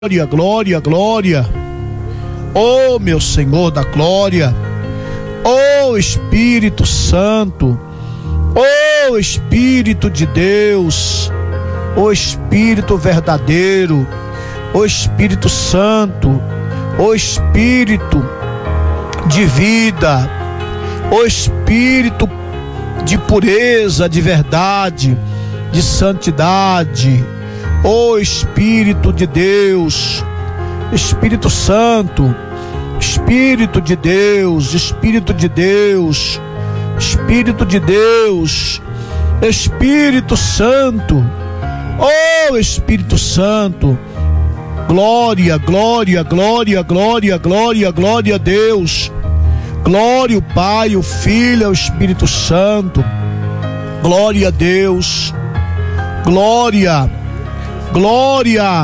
Glória, glória, glória. Oh, meu Senhor da glória. Oh, Espírito Santo. Oh, Espírito de Deus. Oh, Espírito verdadeiro. Oh, Espírito Santo. Oh, Espírito de vida. Oh, Espírito de pureza, de verdade, de santidade. Oh, Espírito de Deus, Espírito Santo, Espírito de Deus, Espírito de Deus, Espírito de Deus, Espírito Santo, oh, Espírito Santo, glória, glória, glória, glória, glória, glória a Deus, glória ao Pai, ao Filho, ao Espírito Santo, glória a Deus, glória, glória,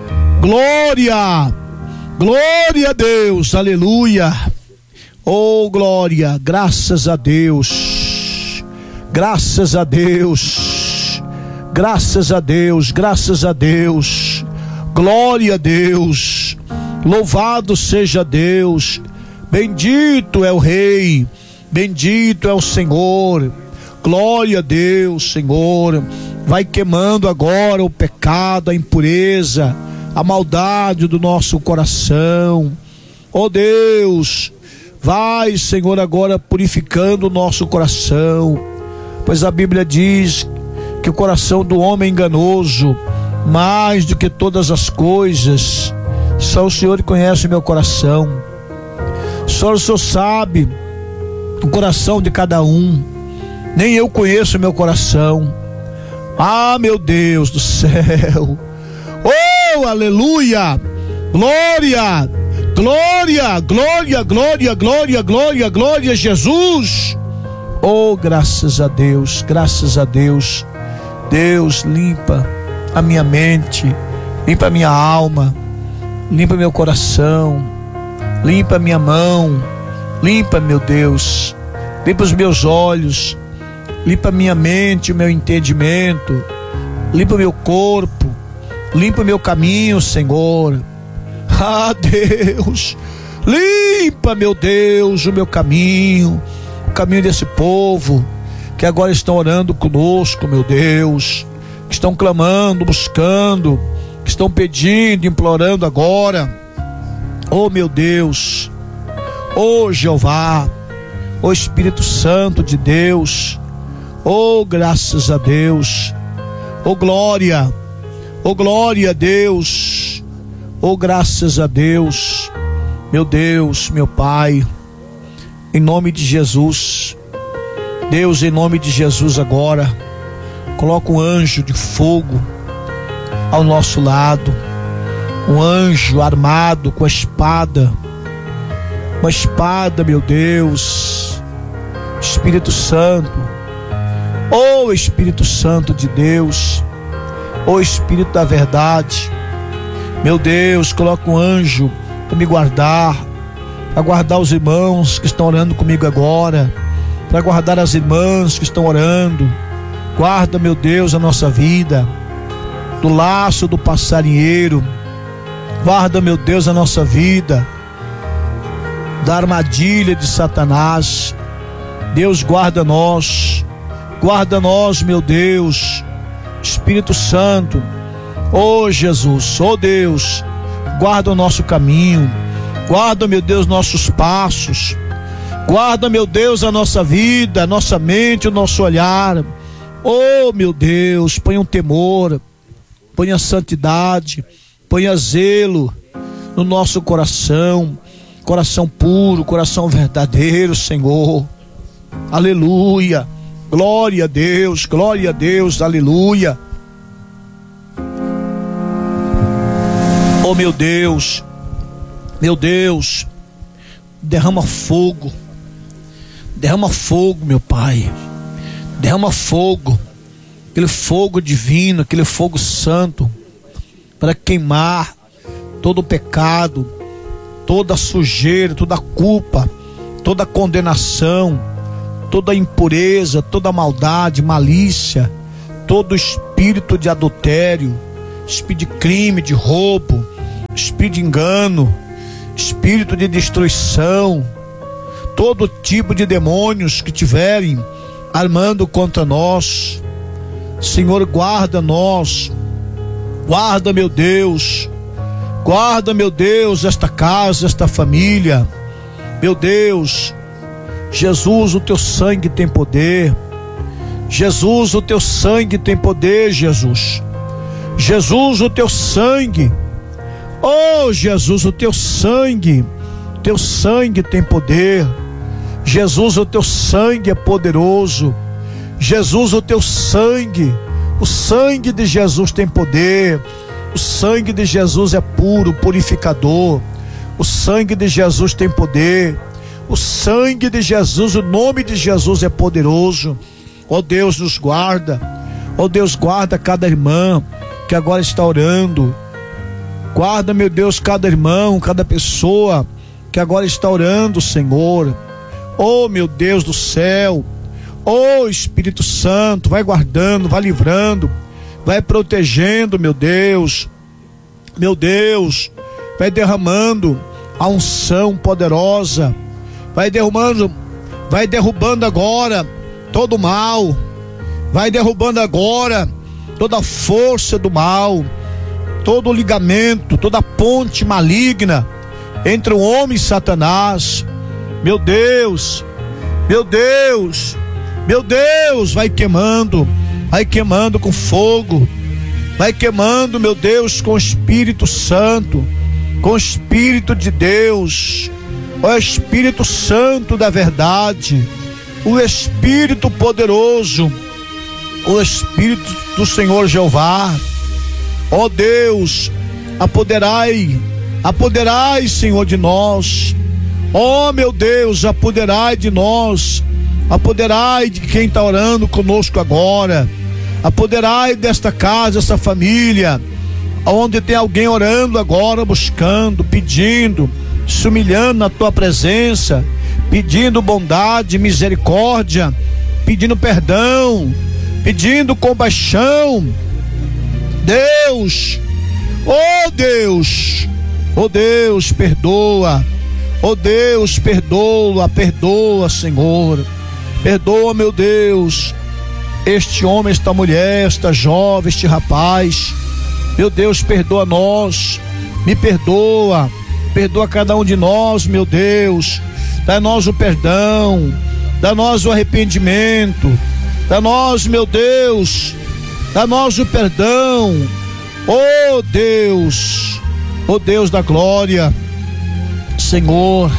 glória, glória a Deus, aleluia. Oh, glória, graças a Deus, graças a Deus, graças a Deus, graças a Deus, glória a Deus, louvado seja Deus, bendito é o Rei, bendito é o Senhor, glória a Deus, Senhor. Vai queimando agora o pecado, a impureza, a maldade do nosso coração. Oh Deus, vai, Senhor, agora purificando o nosso coração, pois a Bíblia diz que o coração do homem é enganoso, mais do que todas as coisas. Só o Senhor conhece o meu coração. Só o Senhor sabe o coração de cada um. Nem eu conheço o meu coração. Ah, meu Deus do céu. Oh, aleluia. Glória, glória, glória, glória, glória, glória, glória a Jesus. Oh, graças a Deus, graças a Deus. Deus, limpa a minha mente, limpa a minha alma, limpa meu coração, limpa a minha mão, limpa, meu Deus, limpa os meus olhos, limpa a minha mente, o meu entendimento, limpa o meu corpo, limpa o meu caminho, Senhor. Ah, Deus, limpa, meu Deus, o meu caminho, o caminho desse povo que agora estão orando conosco, meu Deus, que estão clamando, buscando, que estão pedindo, implorando agora. Oh, meu Deus, oh, Jeová, oh, Espírito Santo de Deus, oh, graças a Deus, oh, glória a Deus, oh, graças a Deus, meu Deus, meu Pai, em nome de Jesus, Deus, em nome de Jesus agora, coloca um anjo de fogo ao nosso lado, um anjo armado com a espada, uma espada, meu Deus, Espírito Santo, oh, Espírito Santo de Deus, oh, Espírito da verdade, meu Deus, coloca um anjo para me guardar, para guardar os irmãos que estão orando comigo agora, para guardar as irmãs que estão orando. Guarda, meu Deus, a nossa vida do laço do passarinheiro. Guarda, meu Deus, a nossa vida da armadilha de Satanás. Deus, guarda nós, meu Deus, Espírito Santo, oh Jesus, oh Deus, guarda o nosso caminho, guarda, meu Deus, nossos passos, guarda, meu Deus, a nossa vida, a nossa mente, o nosso olhar. Oh, meu Deus, ponha um temor, ponha santidade, ponha zelo no nosso coração, coração puro, coração verdadeiro, Senhor. Aleluia, glória a Deus, aleluia. Oh, meu Deus, derrama fogo, meu Pai, derrama fogo, aquele fogo divino, aquele fogo santo, para queimar todo o pecado, toda a sujeira, toda a culpa, toda a condenação, toda a impureza, toda a maldade, malícia, todo espírito de adultério, espírito de crime, de roubo, espírito de engano, espírito de destruição, todo tipo de demônios que tiverem armando contra nós. Senhor, guarda nós, guarda, meu Deus, guarda, meu Deus, esta casa, esta família. Meu Deus, Jesus, o teu sangue tem poder. Jesus, o teu sangue tem poder, Jesus. Jesus, o teu sangue. Oh, Jesus, o teu sangue tem poder. Jesus, o teu sangue é poderoso. Jesus, o teu sangue, o sangue de Jesus tem poder. O sangue de Jesus é puro, purificador. O sangue de Jesus tem poder. O sangue de Jesus, o nome de Jesus é poderoso. Ó Deus, nos guarda. Ó Deus, guarda cada irmã que agora está orando. Guarda, meu Deus, cada irmão, cada pessoa que agora está orando, Senhor. Oh, meu Deus do céu. Oh, Espírito Santo, vai guardando, vai livrando, vai protegendo, meu Deus. Meu Deus, vai derramando a unção poderosa. Vai derrubando agora todo o mal. Vai derrubando agora toda a força do mal, todo o ligamento, toda a ponte maligna entre o homem e Satanás. Meu Deus, meu Deus, meu Deus, vai queimando com fogo, vai queimando, meu Deus, com o Espírito Santo, com o Espírito de Deus, o Espírito Santo da verdade, o Espírito poderoso, o Espírito do Senhor Jeová. Ó Deus, apoderai, Senhor, de nós. Ó meu Deus, apoderai de nós, apoderai de quem está orando conosco agora, apoderai desta casa, essa família, onde tem alguém orando agora, buscando, pedindo, se humilhando na tua presença, pedindo bondade, misericórdia, pedindo perdão, pedindo compaixão. Deus, oh Deus, oh Deus, perdoa. Oh Deus, perdoa, Senhor. Perdoa, meu Deus, este homem, esta mulher, esta jovem, este rapaz. Meu Deus, perdoa nós. Me perdoa. Perdoa cada um de nós, meu Deus. Dá-nos o perdão. Dá-nos o arrependimento. Dá-nos, meu Deus, dá-nos o perdão. Oh Deus da glória. Senhor,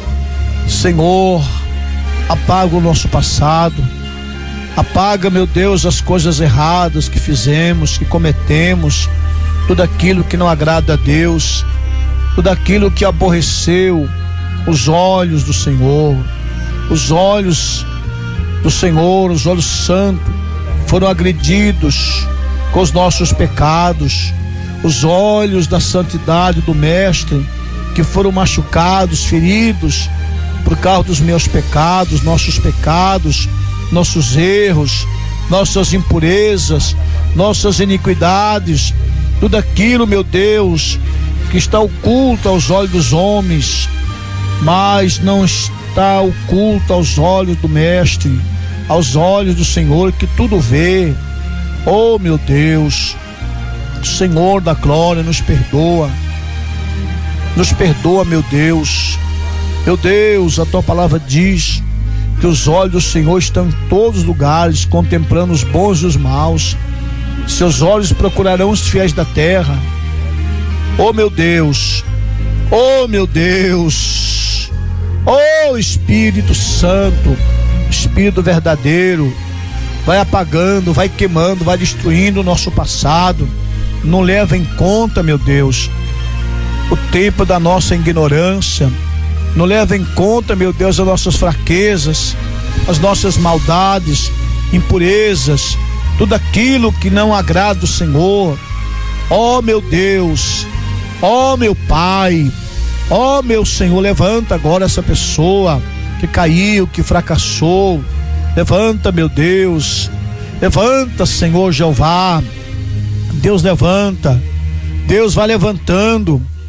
apaga o nosso passado, apaga, meu Deus, as coisas erradas que fizemos, que cometemos, tudo aquilo que não agrada a Deus, tudo aquilo que aborreceu os olhos do Senhor. Os olhos do Senhor, os olhos santos, foram agredidos com os nossos pecados. Os olhos da santidade do Mestre, que foram machucados, feridos por causa dos meus pecados, nossos erros, nossas impurezas, nossas iniquidades, tudo aquilo, meu Deus, que está oculto aos olhos dos homens, mas não está oculto aos olhos do Mestre, aos olhos do Senhor, que tudo vê. Oh, meu Deus, Senhor da glória, nos perdoa, meu Deus. Meu Deus, a tua palavra diz que os olhos do Senhor estão em todos os lugares, contemplando os bons e os maus. Seus olhos procurarão os fiéis da terra. Oh meu Deus, oh Espírito Santo, Espírito verdadeiro, vai apagando, vai queimando, vai destruindo o nosso passado. Não leva em conta, meu Deus, o tempo da nossa ignorância. Não leva em conta, meu Deus, as nossas fraquezas, as nossas maldades, impurezas, tudo aquilo que não agrada o Senhor. Ó meu Deus, ó meu Pai, ó meu Senhor, levanta agora essa pessoa que caiu, que fracassou. Levanta, meu Deus, levanta, Senhor Jeová. Deus levanta, Deus vai levantando.